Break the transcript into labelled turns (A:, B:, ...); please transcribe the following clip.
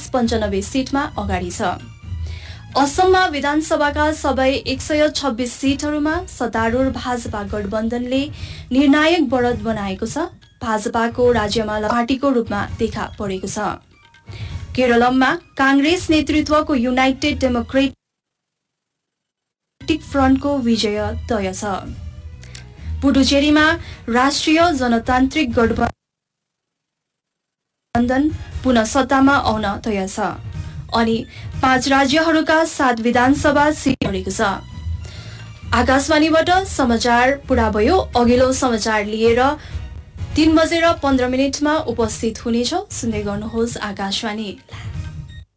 A: 95 सिटमा अगाडि छ। असममा विधानसभाका सबै 126 सिटहरूमा सत्तारूढ भाजपा गठबन्धनले निर्णायक बढत बनाएको छ। भाजपाको राज्यमा पार्टीको रूपमा देखा परेको छ। केरलमा कांग्रेस नेतृत्वको युनाइटेड डेमोक्रेटिक फ्रन्टको विजय तय छ। पुडुचेरीमा राष्ट्रिय जनतान्त्रिक गठबन्धन पुनः सत्तामा आउन तयार छ अनि 5 राज्यहरूका 7 विधानसभा सिट रहेको छ। आकाशवाणीबाट समाचार पूरा भयो। अघिल्लो समाचार लिएर 3:15 उपस्थित हुनेछौं। सुन्दै गर्नुहोस् आकाशवाणी।